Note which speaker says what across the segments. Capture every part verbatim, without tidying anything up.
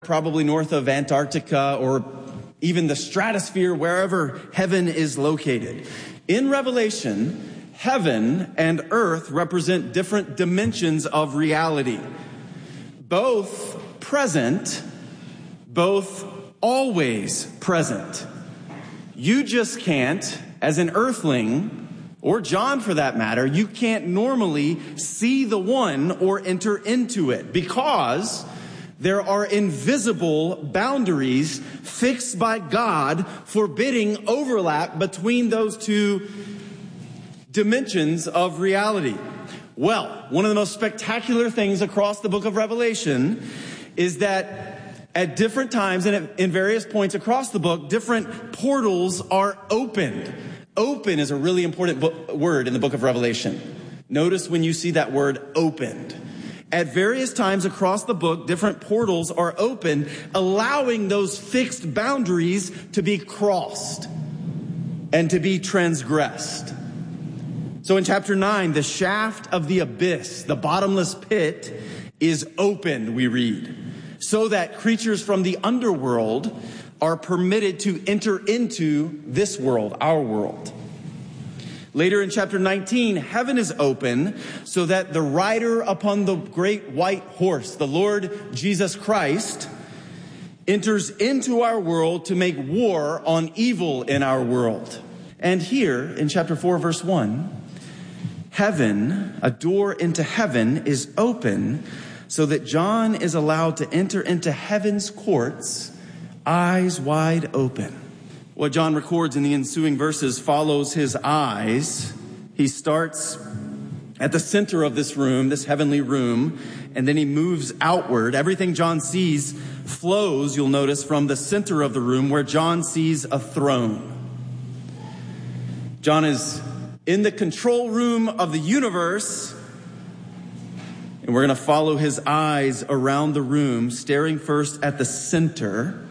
Speaker 1: probably north of Antarctica or even the stratosphere, wherever heaven is located. In Revelation, heaven and earth represent different dimensions of reality. Both present, both always present. You just can't, as an earthling, or John for that matter, you can't normally see the one or enter into it because there are invisible boundaries fixed by God, forbidding overlap between those two dimensions of reality. Well, one of the most spectacular things across the book of Revelation is that at different times and in various points across the book, different portals are opened. Open is a really important bo- word in the book of Revelation. Notice when you see that word opened. At various times across the book, different portals are open, allowing those fixed boundaries to be crossed and to be transgressed. So in chapter nine, the shaft of the abyss, the bottomless pit, is opened, we read, so that creatures from the underworld are permitted to enter into this world, our world. Later in chapter nineteen, heaven is open so that the rider upon the great white horse, the Lord Jesus Christ, enters into our world to make war on evil in our world. And here in chapter four, verse one, heaven, a door into heaven is open so that John is allowed to enter into heaven's courts, eyes wide open. What John records in the ensuing verses follows his eyes. He starts at the center of this room, this heavenly room, and then he moves outward. Everything John sees flows, you'll notice, from the center of the room where John sees a throne. John is in the control room of the universe, and we're going to follow his eyes around the room, staring first at the center.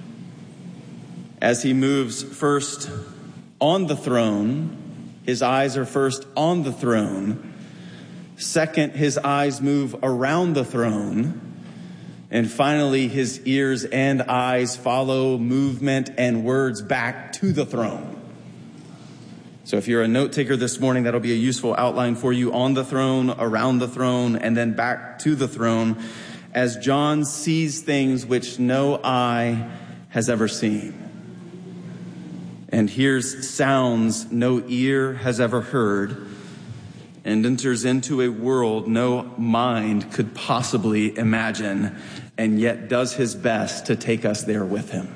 Speaker 1: As he moves first on the throne, his eyes are first on the throne. Second, his eyes move around the throne. And finally, his ears and eyes follow movement and words back to the throne. So if you're a note taker this morning, that'll be a useful outline for you. On the throne, around the throne, and then back to the throne, as John sees things which no eye has ever seen, and hears sounds no ear has ever heard, and enters into a world no mind could possibly imagine, and yet does his best to take us there with him.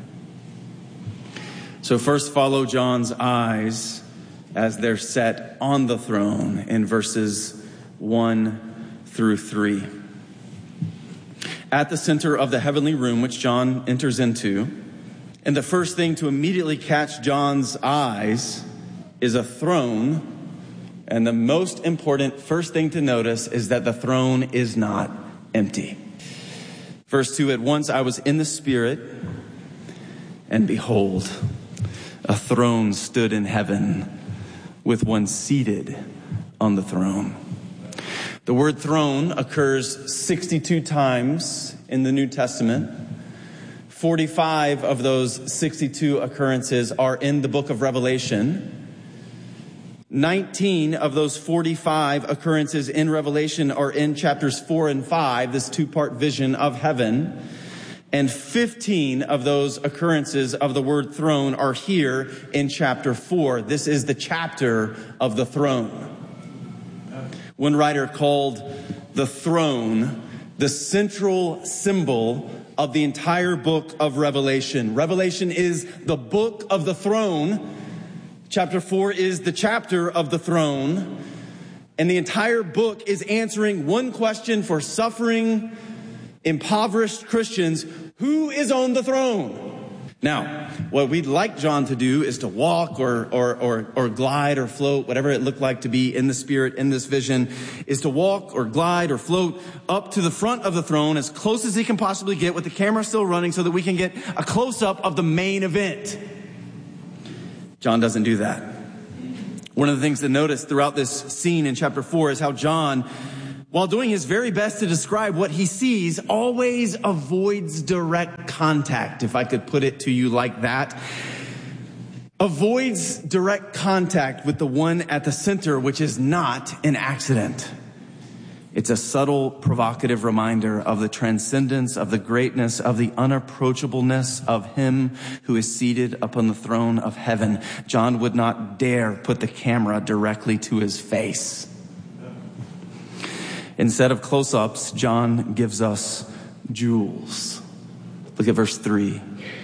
Speaker 1: So first follow John's eyes as they're set on the throne in verses one through three. At the center of the heavenly room, which John enters into, and the first thing to immediately catch John's eyes is a throne. And the most important first thing to notice is that the throne is not empty. Verse two, at once I was in the Spirit, and behold, a throne stood in heaven with one seated on the throne. The word throne occurs sixty-two times in the New Testament. forty-five of those sixty-two occurrences are in the book of Revelation. nineteen of those forty-five occurrences in Revelation are in chapters four and five, this two-part vision of heaven. And fifteen of those occurrences of the word throne are here in chapter four. This is the chapter of the throne. One writer called the throne the central symbol of the entire book of Revelation. Revelation is the book of the throne. Chapter four is the chapter of the throne. And the entire book is answering one question for suffering, impoverished Christians: who is on the throne? Now, what we'd like John to do is to walk or, or, or, or glide or float, whatever it looked like to be in the Spirit in this vision, is to walk or glide or float up to the front of the throne as close as he can possibly get with the camera still running so that we can get a close-up of the main event. John doesn't do that. One of the things to notice throughout this scene in chapter four is how John while doing his very best to describe what he sees, always avoids direct contact, if I could put it to you like that. Avoids direct contact with the one at the center, which is not an accident. It's a subtle, provocative reminder of the transcendence, of the greatness, of the unapproachableness of him who is seated upon the throne of heaven. John would not dare put the camera directly to his face. Instead of close-ups, John gives us jewels. Look at verse three.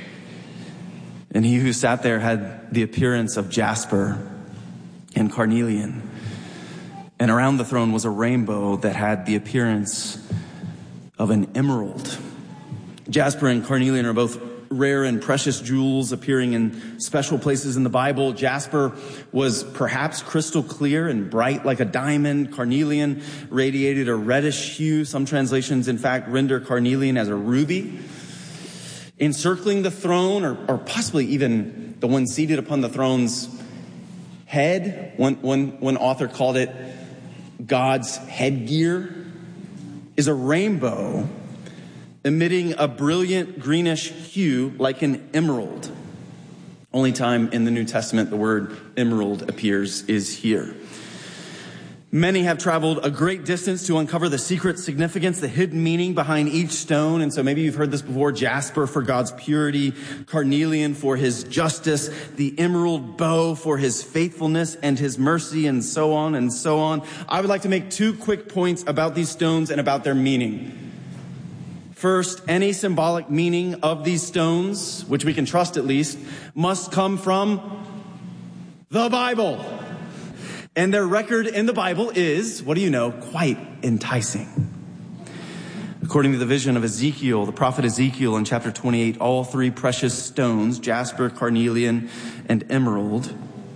Speaker 1: And he who sat there had the appearance of jasper and carnelian. And around the throne was a rainbow that had the appearance of an emerald. Jasper and carnelian are both rare and precious jewels appearing in special places in the Bible. Jasper was perhaps crystal clear and bright like a diamond. Carnelian radiated a reddish hue. Some translations, in fact, render carnelian as a ruby. Encircling the throne, or, or possibly even the one seated upon the throne's head, one, one, one author called it God's headgear, is a rainbow emitting a brilliant greenish hue like an emerald. Only time in the New Testament the word emerald appears is here. Many have traveled a great distance to uncover the secret significance, the hidden meaning behind each stone. And so maybe you've heard this before: jasper for God's purity, carnelian for his justice, the emerald bow for his faithfulness and his mercy, and so on and so on. I would like to make two quick points about these stones and about their meaning. First, any symbolic meaning of these stones, which we can trust at least, must come from the Bible. And their record in the Bible is, what do you know, quite enticing. According to the vision of Ezekiel, the prophet Ezekiel in chapter twenty-eight, all three precious stones, jasper, carnelian, and emerald.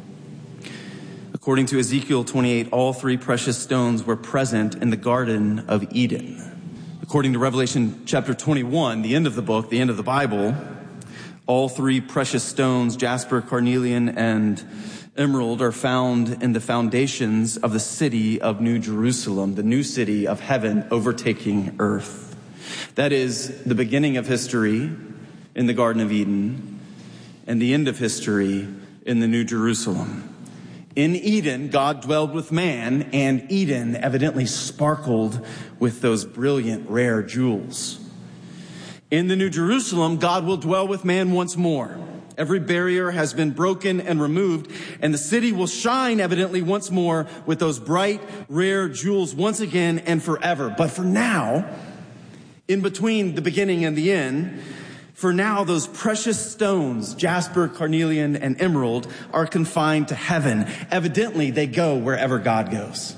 Speaker 1: According to Ezekiel twenty-eight, all three precious stones were present in the Garden of Eden. According to Revelation chapter twenty-one, the end of the book, the end of the Bible, all three precious stones, jasper, carnelian, and emerald, are found in the foundations of the city of New Jerusalem, the new city of heaven overtaking earth. That is the beginning of history in the Garden of Eden and the end of history in the New Jerusalem. In Eden, God dwelled with man, and Eden evidently sparkled with those brilliant, rare jewels. In the New Jerusalem, God will dwell with man once more. Every barrier has been broken and removed, and the city will shine evidently once more with those bright, rare jewels once again and forever. But for now, in between the beginning and the end, for now, those precious stones, jasper, carnelian, and emerald, are confined to heaven. Evidently, they go wherever God goes.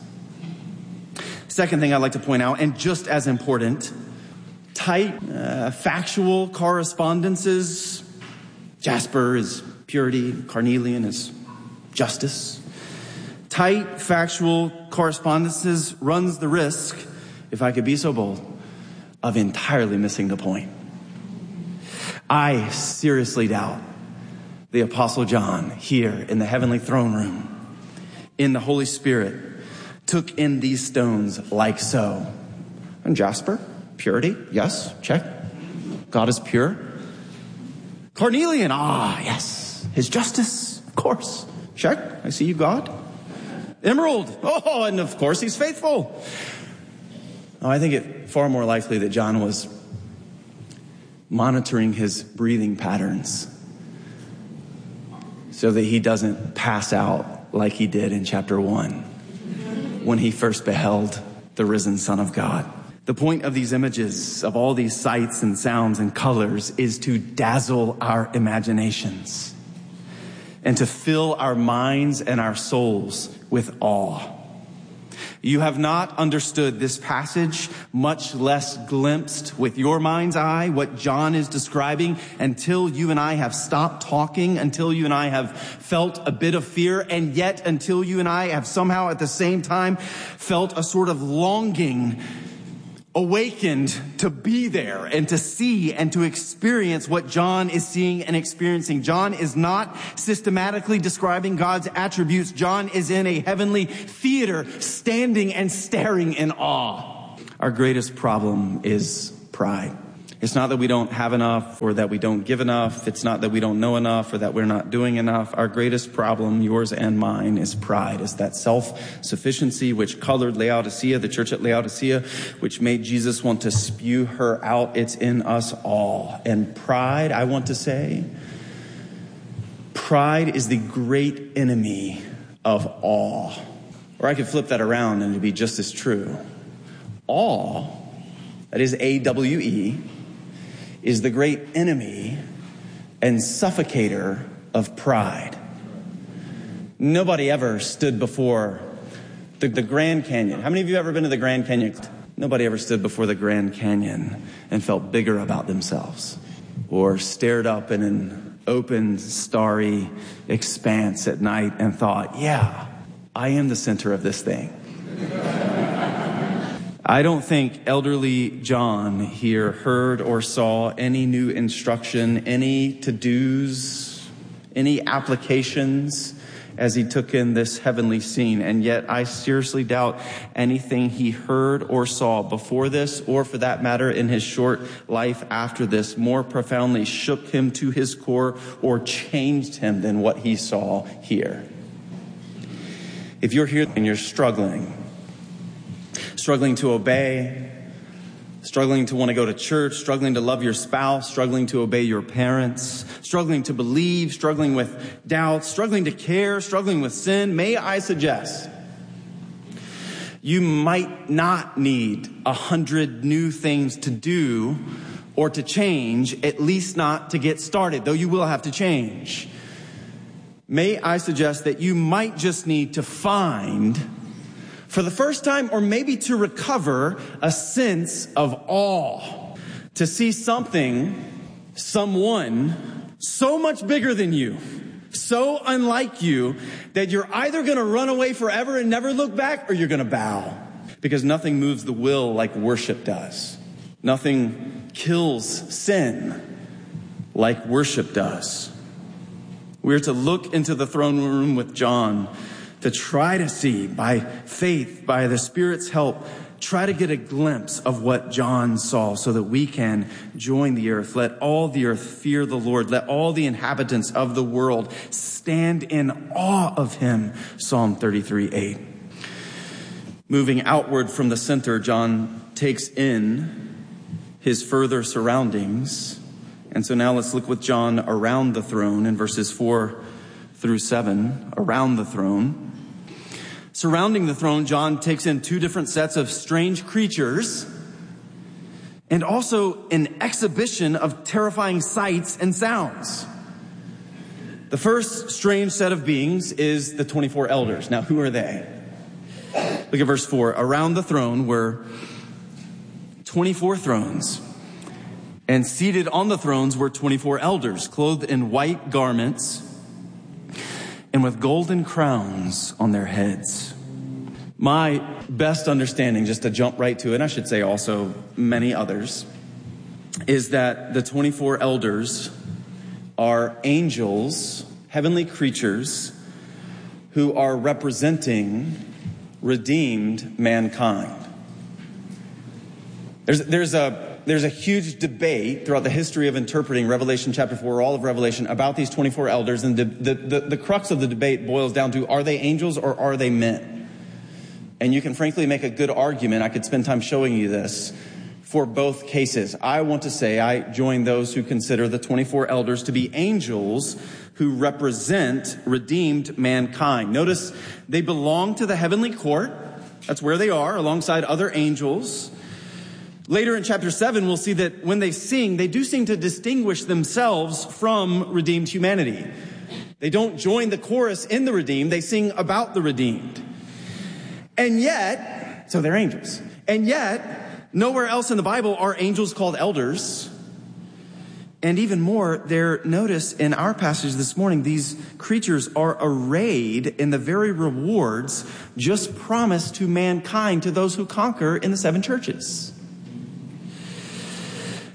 Speaker 1: Second thing I'd like to point out, and just as important, tight, uh, factual correspondences. Jasper is purity, carnelian is justice. Tight, factual correspondences runs the risk, if I could be so bold, of entirely missing the point. I seriously doubt the Apostle John here in the heavenly throne room, in the Holy Spirit, took in these stones like so. And jasper, purity, yes, check. God is pure. Carnelian, ah, yes. His justice, of course. Check. I see you, God. Emerald, oh, and of course he's faithful. Oh, I think it far more likely that John was monitoring his breathing patterns so that he doesn't pass out like he did in chapter one when he first beheld the risen Son of God. The point of these images, of all these sights and sounds and colors, is to dazzle our imaginations and to fill our minds and our souls with awe. You have not understood this passage, much less glimpsed with your mind's eye what John is describing, until you and I have stopped talking, until you and I have felt a bit of fear, and yet until you and I have somehow at the same time felt a sort of longing awakened to be there and to see and to experience what John is seeing and experiencing. John is not systematically describing God's attributes. John is in a heavenly theater, standing and staring in awe. Our greatest problem is pride. It's not that we don't have enough or that we don't give enough. It's not that we don't know enough or that we're not doing enough. Our greatest problem, yours and mine, is pride. It's that self-sufficiency which colored Laodicea, the church at Laodicea, which made Jesus want to spew her out. It's in us all. And pride, I want to say, pride is the great enemy of awe. Or I could flip that around and it'd be just as true. Awe, that is A W E, is the great enemy and suffocator of pride. Nobody ever stood before the, the Grand Canyon. How many of you have ever been to the Grand Canyon? Nobody ever stood before the Grand Canyon and felt bigger about themselves, or stared up in an open, starry expanse at night and thought, yeah, I am the center of this thing. I don't think elderly John here heard or saw any new instruction, any to-dos, any applications as he took in this heavenly scene. And yet I seriously doubt anything he heard or saw before this, or for that matter in his short life after this, more profoundly shook him to his core or changed him than what he saw here. If you're here and you're struggling, struggling to obey, struggling to want to go to church, struggling to love your spouse, struggling to obey your parents, struggling to believe, struggling with doubts, struggling to care, struggling with sin, may I suggest you might not need a hundred new things to do or to change, at least not to get started, though you will have to change. May I suggest that you might just need to find, for the first time, or maybe to recover, a sense of awe. To see something, someone, so much bigger than you, so unlike you, that you're either going to run away forever and never look back, or you're going to bow. Because nothing moves the will like worship does. Nothing kills sin like worship does. We're to look into the throne room with John, to try to see, by faith, by the Spirit's help, try to get a glimpse of what John saw so that we can join the earth. Let all the earth fear the Lord. Let all the inhabitants of the world stand in awe of him. Psalm thirty-three eight. Moving outward from the center, John takes in his further surroundings. And so now let's look with John around the throne in verses four through seven, around the throne. Surrounding the throne, John takes in two different sets of strange creatures and also an exhibition of terrifying sights and sounds. The first strange set of beings is the twenty-four elders. Now, who are they? Look at verse four. Around the throne were twenty-four thrones, and seated on the thrones were twenty-four elders, clothed in white garments and with golden crowns on their heads. My best understanding, just to jump right to it, I should say also many others, is that the twenty-four elders are angels, heavenly creatures, who are representing redeemed mankind. There's, there's a There's a huge debate throughout the history of interpreting Revelation chapter four, all of Revelation, about these twenty-four elders. And the, the, the, the crux of the debate boils down to, are they angels or are they men? And you can frankly make a good argument, I could spend time showing you this, for both cases. I want to say I join those who consider the twenty-four elders to be angels who represent redeemed mankind. Notice they belong to the heavenly court. That's where they are, alongside other angels. Later in chapter seven, we'll see that when they sing, they do seem to distinguish themselves from redeemed humanity. They don't join the chorus in the redeemed. They sing about the redeemed. And yet, so they're angels. And yet, nowhere else in the Bible are angels called elders. And even more, there, notice in our passage this morning, these creatures are arrayed in the very rewards just promised to mankind, to those who conquer in the seven churches.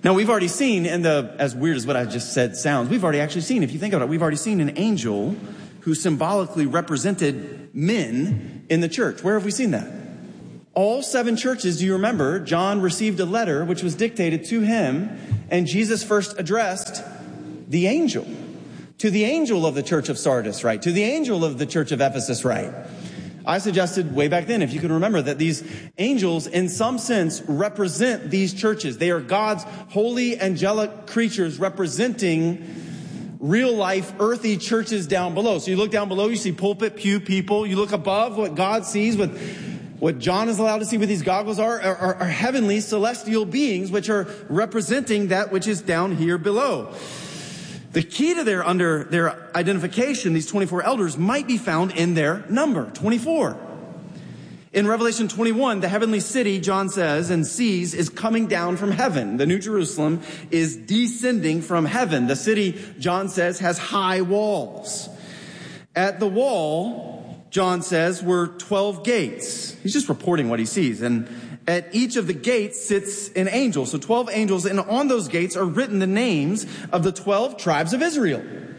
Speaker 1: Now, we've already seen in the, as weird as what I just said sounds, we've already actually seen, if you think about it, we've already seen an angel who symbolically represented men in the church. Where have we seen that? All seven churches, do you remember, John received a letter which was dictated to him, and Jesus first addressed the angel. To the angel of the church of Sardis, right? To the angel of the church of Ephesus, right? I suggested way back then, if you can remember, that these angels, in some sense, represent these churches. They are God's holy angelic creatures representing real life, earthy churches down below. So you look down below, you see pulpit, pew people. You look above, what God sees, with what John is allowed to see with these goggles are, are, are heavenly, celestial beings, which are representing that which is down here below. The key to their under their identification, these twenty-four elders, might be found in their number, twenty-four. In Revelation twenty-one, the heavenly city, John says, and sees, is coming down from heaven. The New Jerusalem is descending from heaven. The city, John says, has high walls. At the wall, John says, were twelve gates. He's just reporting what he sees. And at each of the gates sits an angel. So twelve angels, and on those gates are written the names of the twelve tribes of Israel.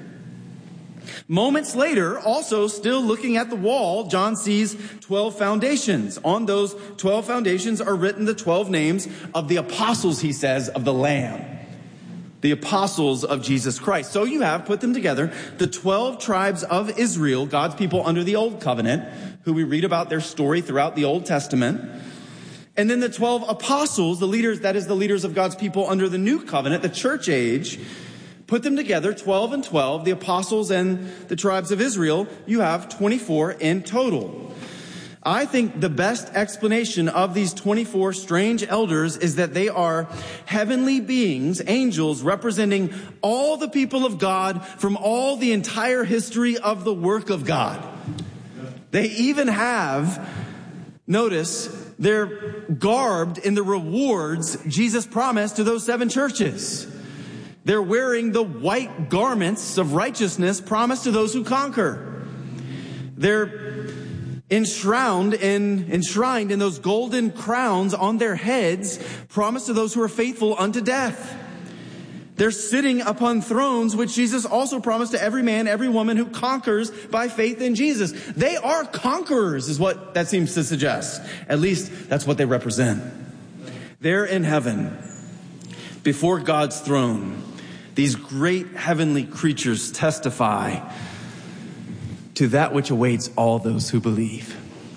Speaker 1: Moments later, also still looking at the wall, John sees twelve foundations. On those twelve foundations are written the twelve names of the apostles, he says, of the Lamb. The apostles of Jesus Christ. So you have, put them together, the twelve tribes of Israel, God's people under the Old Covenant, who we read about their story throughout the Old Testament. And then the twelve apostles, the leaders, that is the leaders of God's people under the New Covenant, the church age. Put them together, twelve and twelve, the apostles and the tribes of Israel. You have twenty-four in total. I think the best explanation of these twenty-four strange elders is that they are heavenly beings, angels, representing all the people of God from all the entire history of the work of God. They even have, notice, they're garbed in the rewards Jesus promised to those seven churches. They're wearing the white garments of righteousness promised to those who conquer. They're enshrouded in, enshrined in those golden crowns on their heads promised to those who are faithful unto death. They're sitting upon thrones, which Jesus also promised to every man, every woman who conquers by faith in Jesus. They are conquerors, is what that seems to suggest. At least that's what they represent. They're in heaven, before God's throne. These great heavenly creatures testify to that which awaits all those who believe.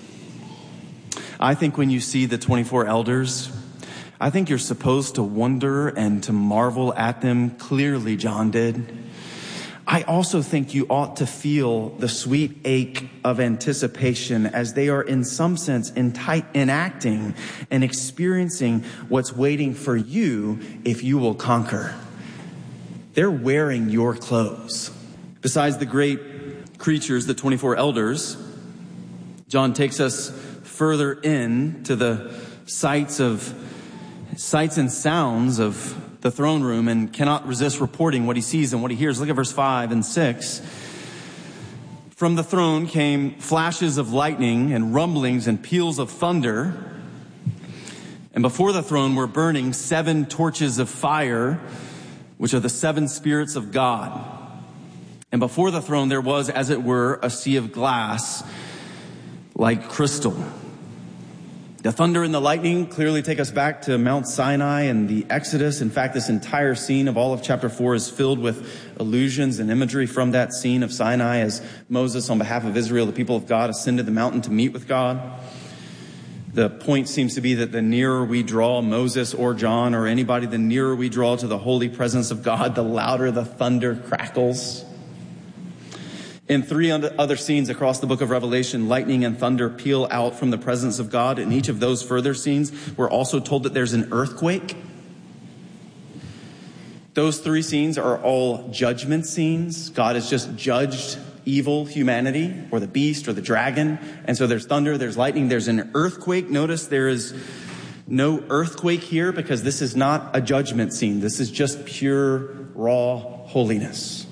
Speaker 1: I think when you see the twenty-four elders, I think you're supposed to wonder and to marvel at them. Clearly, John did. I also think you ought to feel the sweet ache of anticipation as they are in some sense enacting and experiencing what's waiting for you if you will conquer. They're wearing your clothes. Besides the great creatures, the twenty-four elders, John takes us further in to the sights of sights and sounds of the throne room and cannot resist reporting what he sees and what he hears. Look at verse five and six. From the throne came flashes of lightning and rumblings and peals of thunder. And before the throne were burning seven torches of fire, which are the seven spirits of God. And before the throne there was, as it were, a sea of glass like crystal. The thunder and the lightning clearly take us back to Mount Sinai and the Exodus. In fact, this entire scene of all of chapter four is filled with allusions and imagery from that scene of Sinai as Moses, on behalf of Israel, the people of God, ascended the mountain to meet with God. The point seems to be that the nearer we draw Moses or John or anybody, the nearer we draw to the holy presence of God, the louder the thunder crackles. In three other scenes across the book of Revelation, lightning and thunder peal out from the presence of God. In each of those further scenes, we're also told that there's an earthquake. Those three scenes are all judgment scenes. God has just judged evil humanity or the beast or the dragon. And so there's thunder, there's lightning, there's an earthquake. Notice there is no earthquake here because this is not a judgment scene. This is just pure, raw holiness.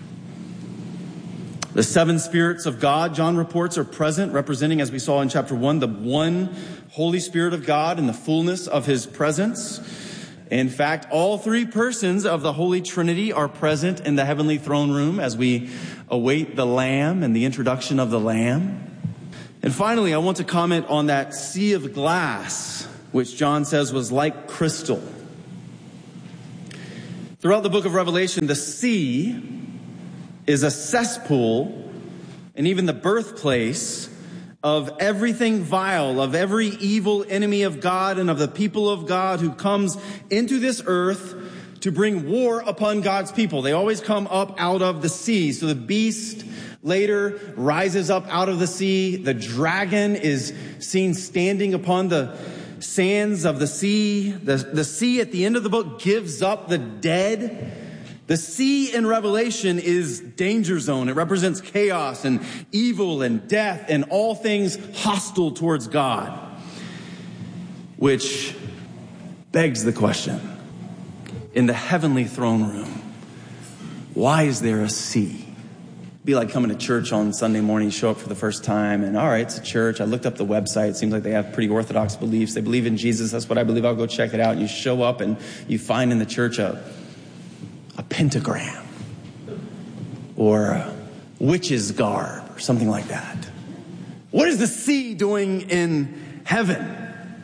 Speaker 1: The seven spirits of God, John reports, are present, representing, as we saw in chapter one, the one Holy Spirit of God in the fullness of his presence. In fact, all three persons of the Holy Trinity are present in the heavenly throne room as we await the Lamb and the introduction of the Lamb. And finally, I want to comment on that sea of glass, which John says was like crystal. Throughout the book of Revelation, the sea is a cesspool and even the birthplace of everything vile, of every evil enemy of God and of the people of God who comes into this earth to bring war upon God's people. They always come up out of the sea. So the beast later rises up out of the sea. The dragon is seen standing upon the sands of the sea. The, the sea at the end of the book gives up the dead. The sea in Revelation is danger zone. It represents chaos and evil and death and all things hostile towards God. Which begs the question, in the heavenly throne room, why is there a sea? It'd be like coming to church on Sunday morning, you show up for the first time, and all right, it's a church. I looked up the website. It seems like they have pretty orthodox beliefs. They believe in Jesus. That's what I believe. I'll go check it out. And you show up and you find in the church a a pentagram or a witch's garb or something like that. What is the sea doing in heaven?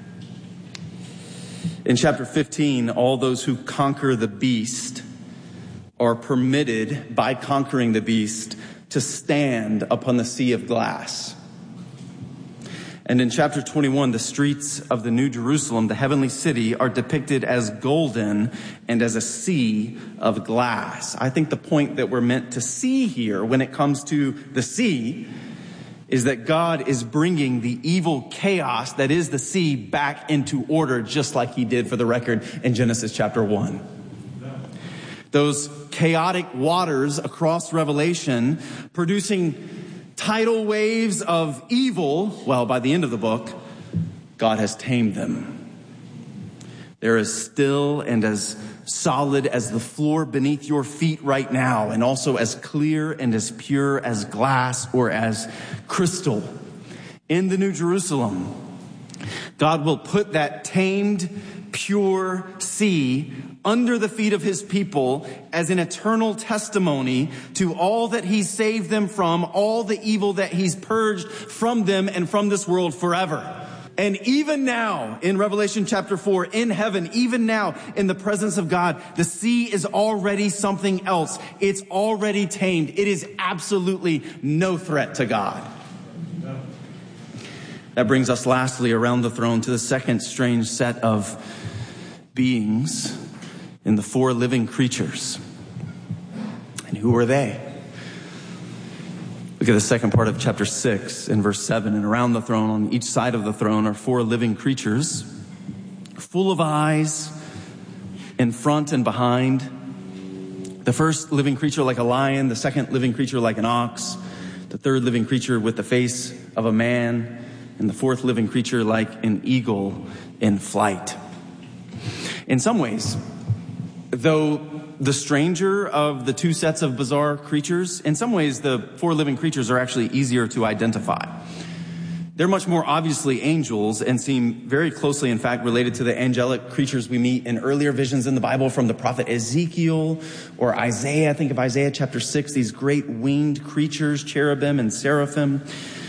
Speaker 1: In chapter fifteen, all those who conquer the beast are permitted by conquering the beast to stand upon the sea of glass. And in chapter twenty-one, the streets of the New Jerusalem, the heavenly city, are depicted as golden and as a sea of glass. I think the point that we're meant to see here when it comes to the sea is that God is bringing the evil chaos that is the sea back into order, just like he did, for the record, in Genesis chapter one. Those chaotic waters across Revelation producing tidal waves of evil, well, by the end of the book, God has tamed them. They're as still and as solid as the floor beneath your feet right now, and also as clear and as pure as glass or as crystal. In the New Jerusalem, God will put that tamed, pure sea under the feet of his people as an eternal testimony to all that he saved them from, all the evil that he's purged from them and from this world forever. And even now, in Revelation chapter four, in heaven, even now, in the presence of God, the sea is already something else. It's already tamed. It is absolutely no threat to God. That brings us lastly around the throne to the second strange set of beings in the four living creatures. And who are they? Look at the second part of chapter six in verse seven. And around the throne, on each side of the throne, are four living creatures, full of eyes in front and behind. The first living creature like a lion, the second living creature like an ox, the third living creature with the face of a man, and the fourth living creature like an eagle in flight. In some ways, though the stranger of the two sets of bizarre creatures, in some ways the four living creatures are actually easier to identify. They're much more obviously angels and seem very closely, in fact, related to the angelic creatures we meet in earlier visions in the Bible from the prophet Ezekiel or Isaiah. Think of Isaiah chapter six, these great winged creatures, cherubim and seraphim.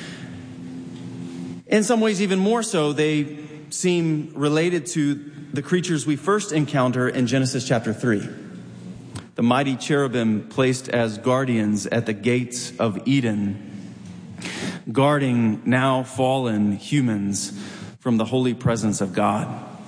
Speaker 1: In some ways, even more so, they seem related to the creatures we first encounter in Genesis chapter three. The mighty cherubim placed as guardians at the gates of Eden, guarding now fallen humans from the holy presence of God.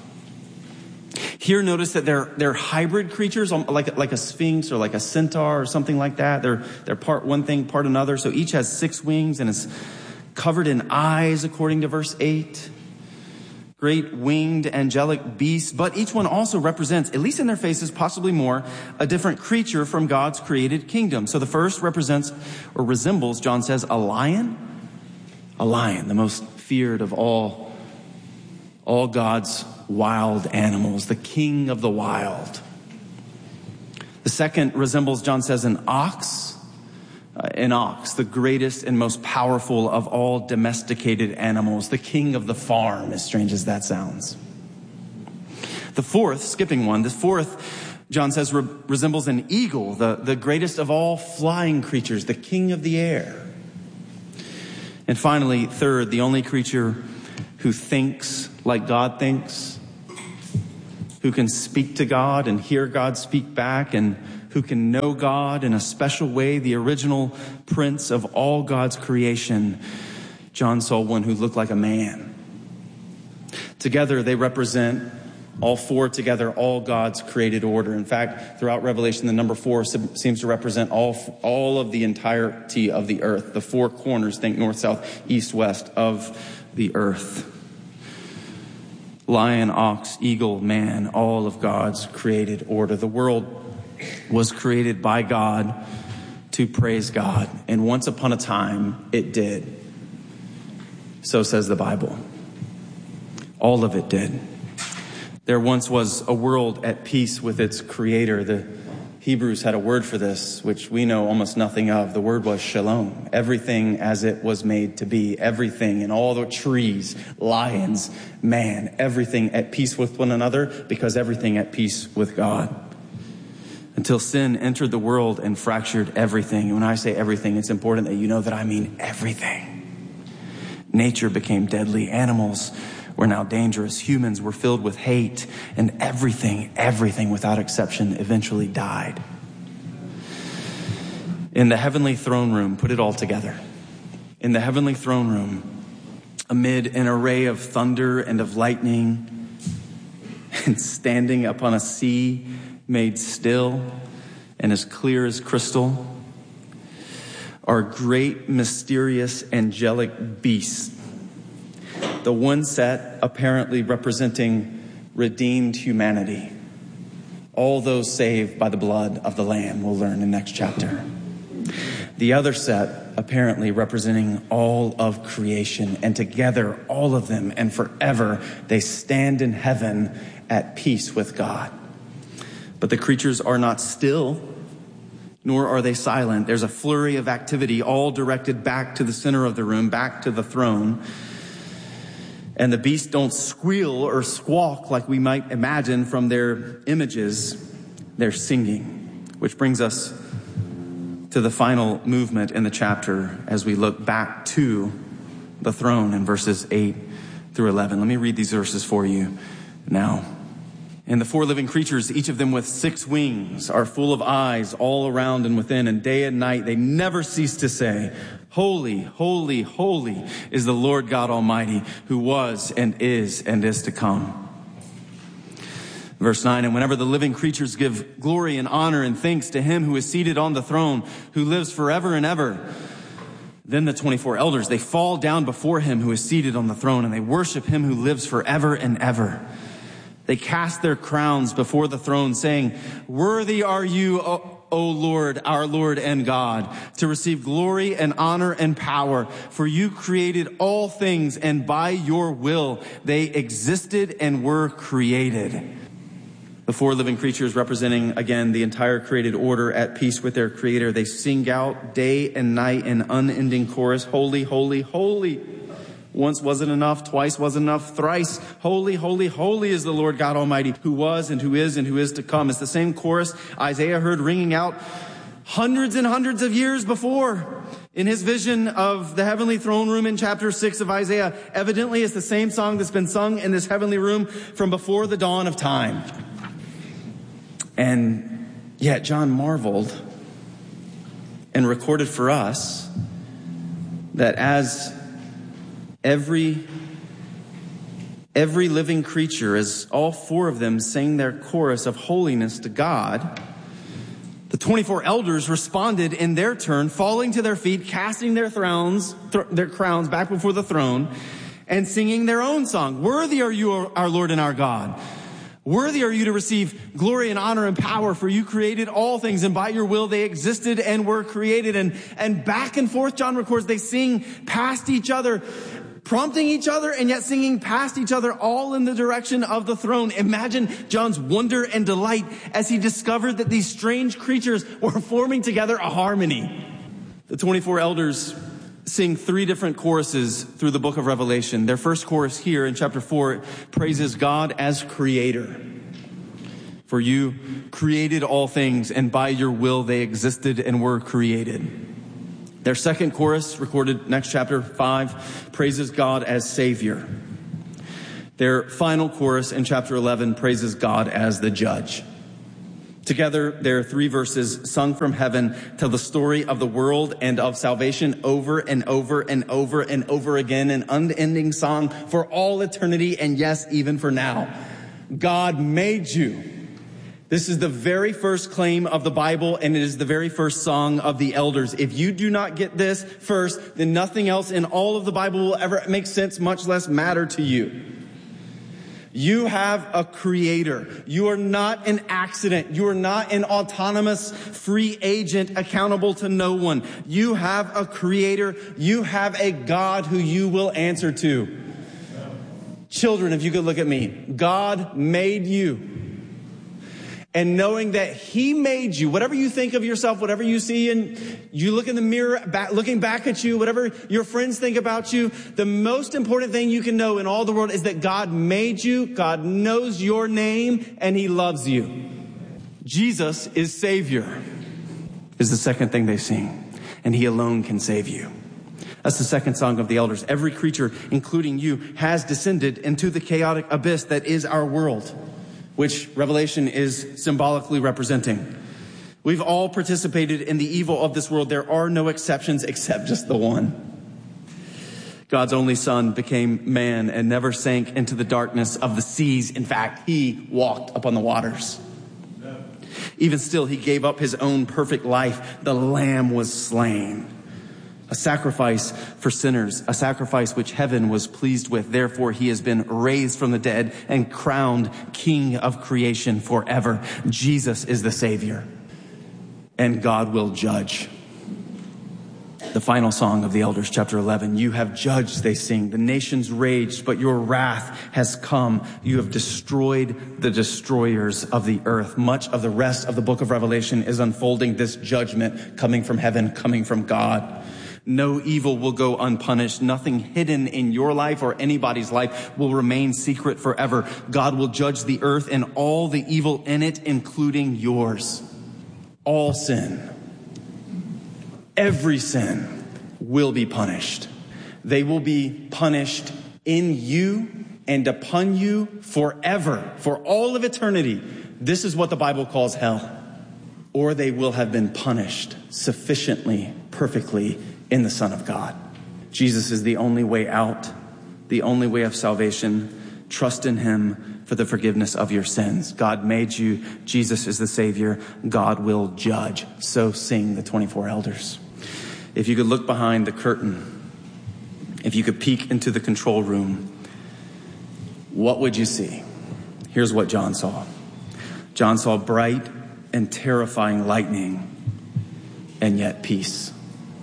Speaker 1: Here, notice that they're they're hybrid creatures, like like a sphinx or like a centaur or something like that. They're they're part one thing, part another. So each has six wings and is covered in eyes, according to verse eight. Great winged angelic beasts, but each one also represents, at least in their faces, possibly more, a different creature from God's created kingdom. So the first represents or resembles, John says, a lion. A lion, the most feared of all, all God's wild animals, the king of the wild. The second resembles, John says, an ox. Uh, an ox, the greatest and most powerful of all domesticated animals, the king of the farm, as strange as that sounds. The fourth, skipping one, the fourth, John says, re- resembles an eagle, the, the greatest of all flying creatures, the king of the air. And finally, third, the only creature who thinks like God thinks, who can speak to God and hear God speak back, and who can know God in a special way, the original prince of all God's creation. John saw one who looked like a man. Together, they represent, all four together, all God's created order. In fact, throughout Revelation, the number four seems to represent all, all of the entirety of the earth, the four corners, think north, south, east, west, of the earth. Lion, ox, eagle, man, all of God's created order. The world was created by God to praise God. And once upon a time, it did. So says the Bible. All of it did. There once was a world at peace with its creator. The Hebrews had a word for this, which we know almost nothing of. The word was shalom. Everything as it was made to be. Everything and all the trees, lions, man, everything at peace with one another, because everything at peace with God. Until sin entered the world and fractured everything. And when I say everything, it's important that you know that I mean everything. Nature became deadly. Animals were now dangerous. Humans were filled with hate. And everything, everything without exception eventually died. In the heavenly throne room, put it all together. In the heavenly throne room, amid an array of thunder and of lightning, and standing upon a sea made still and as clear as crystal, are great, mysterious, angelic beasts. The one set apparently representing redeemed humanity. All those saved by the blood of the Lamb, we'll learn in next chapter. The other set apparently representing all of creation, and together, all of them and forever, they stand in heaven at peace with God. But the creatures are not still, nor are they silent. There's a flurry of activity, all directed back to the center of the room, back to the throne. And the beasts don't squeal or squawk like we might imagine from their images. They're singing, which brings us to the final movement in the chapter as we look back to the throne in verses eight through eleven. Let me read these verses for you now. And the four living creatures, each of them with six wings, are full of eyes all around and within, and day and night they never cease to say, Holy, holy, holy is the Lord God Almighty, who was and is and is to come. Verse nine, and whenever the living creatures give glory and honor and thanks to him who is seated on the throne, who lives forever and ever, then the twenty-four elders, they fall down before him who is seated on the throne, and they worship him who lives forever and ever. They cast their crowns before the throne, saying, Worthy are you, O, o Lord, our Lord and God, to receive glory and honor and power. For you created all things, and by your will they existed and were created. The four living creatures, representing, again, the entire created order at peace with their creator, they sing out day and night in unending chorus, Holy, holy, holy. Once wasn't enough, twice wasn't enough, thrice. Holy, holy, holy is the Lord God Almighty, who was and who is and who is to come. It's the same chorus Isaiah heard ringing out hundreds and hundreds of years before in his vision of the heavenly throne room in chapter six of Isaiah. Evidently, it's the same song that's been sung in this heavenly room from before the dawn of time. And yet John marveled and recorded for us that as Every, every living creature, as all four of them sang their chorus of holiness to God, the twenty-four elders responded in their turn, falling to their feet, casting their thrones, th- their crowns back before the throne, and singing their own song. Worthy are you, our Lord and our God. Worthy are you to receive glory and honor and power, for you created all things, and by your will they existed and were created. And, and back and forth, John records, they sing past each other, prompting each other and yet singing past each other, all in the direction of the throne. Imagine John's wonder and delight as he discovered that these strange creatures were forming together a harmony. The twenty-four elders sing three different choruses through the book of Revelation. Their first chorus here in chapter four praises God as creator. For you created all things, and by your will they existed and were created. Their second chorus, recorded next chapter five, praises God as Savior. Their final chorus in chapter eleven praises God as the Judge. Together, their three verses sung from heaven tell the story of the world and of salvation over and over and over and over again, an unending song for all eternity, and yes, even for now. God made you. This is the very first claim of the Bible, and it is the very first song of the elders. If you do not get this first, then nothing else in all of the Bible will ever make sense, much less matter to you. You have a creator. You are not an accident. You are not an autonomous free agent accountable to no one. You have a creator. You have a God who you will answer to. Children, if you could look at me, God made you. And knowing that he made you, whatever you think of yourself, whatever you see, and you look in the mirror, back, looking back at you, whatever your friends think about you, the most important thing you can know in all the world is that God made you, God knows your name, and he loves you. Jesus is Savior, is the second thing they sing, and he alone can save you. That's the second song of the elders. Every creature, including you, has descended into the chaotic abyss that is our world, which Revelation is symbolically representing. We've all participated in the evil of this world. There are no exceptions except just the one. God's only Son became man and never sank into the darkness of the seas. In fact, he walked upon the waters. Even still, he gave up his own perfect life. The Lamb was slain. A sacrifice for sinners, a sacrifice which heaven was pleased with. Therefore, he has been raised from the dead and crowned King of creation forever. Jesus is the Savior, and God will judge. The final song of the elders, chapter eleven. You have judged, they sing. The nations raged, but your wrath has come. You have destroyed the destroyers of the earth. Much of the rest of the book of Revelation is unfolding this judgment coming from heaven, coming from God. No evil will go unpunished. Nothing hidden in your life or anybody's life will remain secret forever. God will judge the earth and all the evil in it, including yours. All sin, every sin will be punished. They will be punished in you and upon you forever, for all of eternity. This is what the Bible calls hell. Or they will have been punished sufficiently, perfectly, in the Son of God. Jesus is the only way out, the only way of salvation. Trust in him for the forgiveness of your sins. God made you. Jesus is the Savior. God will judge. So sing the twenty-four elders. If you could look behind the curtain, if you could peek into the control room, what would you see? Here's what John saw. John saw bright and terrifying lightning, and yet peace.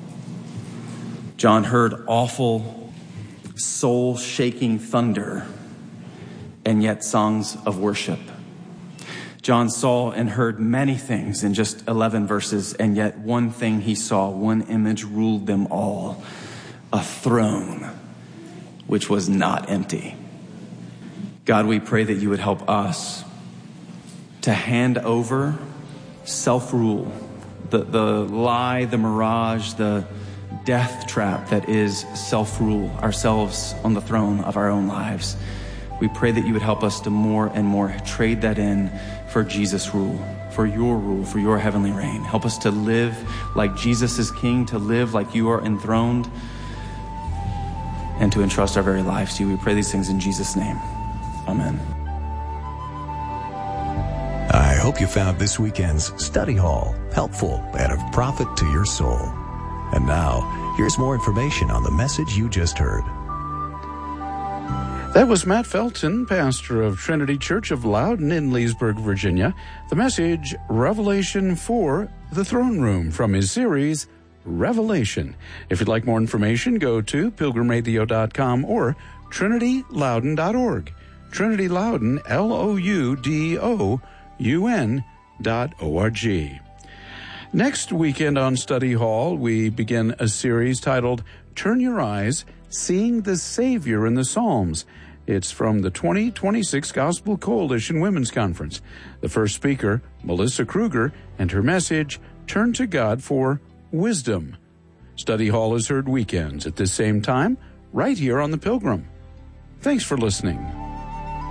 Speaker 1: John heard awful, soul-shaking thunder, and yet songs of worship. John saw and heard many things in just eleven verses, and yet one thing he saw, one image ruled them all, a throne which was not empty. God, we pray that you would help us to hand over self-rule, the, the lie, the mirage, the death trap that is self-rule, ourselves on the throne of our own lives. We pray that you would help us to more and more trade that in for Jesus' rule, for your rule, for your heavenly reign. Help us to live like Jesus is King, to live like you are enthroned, and to entrust our very lives to you. We pray these things in Jesus' name. Amen.
Speaker 2: I hope you found this weekend's study hall helpful and of profit to your soul. And now, here's more information on the message you just heard.
Speaker 3: That was Matt Felton, pastor of Trinity Church of Loudon in Leesburg, Virginia. The message, Revelation four, the Throne Room, from his series, Revelation. If you'd like more information, go to pilgrim radio dot com or trinity loudon dot org. Trinity Loudon, L O U D O U N dot O R G. Next weekend on Study Hall, we begin a series titled Turn Your Eyes, Seeing the Savior in the Psalms. It's from the twenty twenty-six Gospel Coalition Women's Conference. The first speaker, Melissa Kruger, and her message, Turn to God for Wisdom. Study Hall is heard weekends at this same time, right here on The Pilgrim. Thanks for listening.